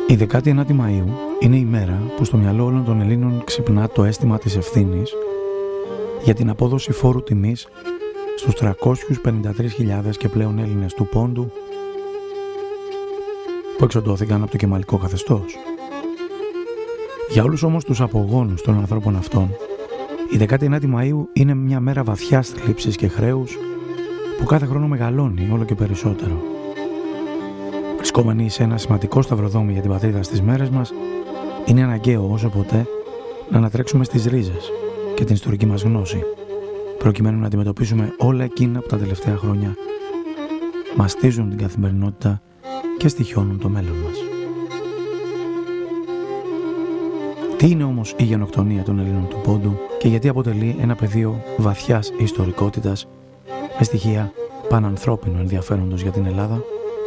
Η 19η Μαΐου είναι η μέρα που στο μυαλό όλων των Ελλήνων ξυπνά το αίσθημα της ευθύνης για την απόδοση φόρου τιμής στους 353.000 και πλέον Έλληνες του Πόντου που εξοντώθηκαν από το κεμαλικό καθεστώς. Για όλους όμως τους απογόνους των ανθρώπων αυτών, η 19η Μαΐου είναι μια μέρα βαθιάς θλίψης και χρέους που κάθε χρόνο μεγαλώνει όλο και περισσότερο. Βρισκόμενοι σε ένα σημαντικό σταυροδρόμι για την πατρίδα στις μέρες μας, είναι αναγκαίο όσο ποτέ να ανατρέξουμε στις ρίζες και την ιστορική μας γνώση, προκειμένου να αντιμετωπίσουμε όλα εκείνα που τα τελευταία χρόνια μαστίζουν την καθημερινότητα και στοιχιώνουν το μέλλον μας. Τι είναι όμως η γενοκτονία των Ελλήνων του Πόντου και γιατί αποτελεί ένα πεδίο βαθιάς ιστορικότητας με στοιχεία πανανθρώπινου ενδιαφέροντος για την Ελλάδα?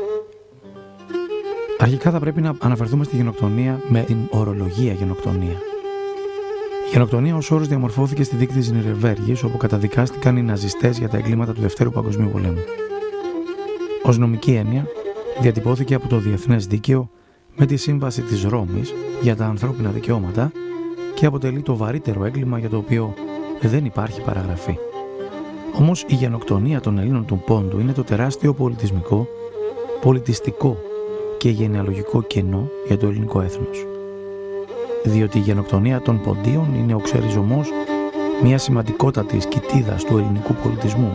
Αρχικά θα πρέπει να αναφερθούμε στη γενοκτονία με την ορολογία γενοκτονία. Η γενοκτονία ως όρος διαμορφώθηκε στη δίκη της Νιρεμβέργης, όπου καταδικάστηκαν οι ναζιστές για τα εγκλήματα του Δευτέρου Παγκοσμίου Πολέμου. Ως νομική έννοια, διατυπώθηκε από το Διεθνές Δίκαιο με τη Σύμβαση της Ρώμης για τα ανθρώπινα δικαιώματα και αποτελεί το βαρύτερο έγκλημα για το οποίο δεν υπάρχει παραγραφή. Όμως η γενοκτονία των Ελλήνων του Πόντου είναι το τεράστιο πολιτισμικό, πολιτιστικό και γενεαλογικό κενό για το ελληνικό έθνος. Διότι η γενοκτονία των Ποντίων είναι ο ξεριζωμός μια σημαντικότατης κοιτίδας του ελληνικού πολιτισμού.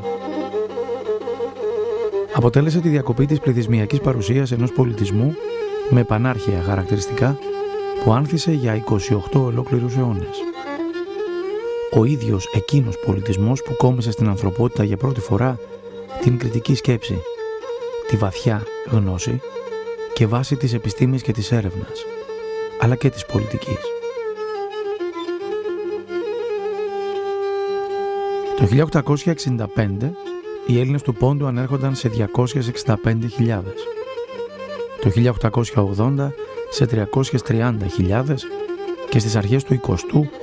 Αποτέλεσε τη διακοπή της πληθυσμιακής παρουσίας ενός πολιτισμού με επανάρχαια χαρακτηριστικά που άνθησε για 28 ολόκληρους αιώνες. Ο ίδιος εκείνος πολιτισμός που κόμισε στην ανθρωπότητα για πρώτη φορά την κριτική σκέψη, τη βαθιά γνώση και βάση της επιστήμης και της έρευνας, αλλά και της πολιτικής. Το 1865 οι Έλληνες του Πόντου ανέρχονταν σε 265.000, το 1880 σε 330.000 και στις αρχές του 20ου